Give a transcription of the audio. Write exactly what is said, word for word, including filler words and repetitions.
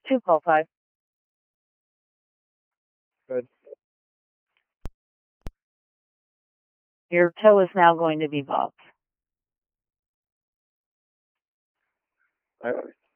two call five. Good. Your toe is now going to be bobbed. I,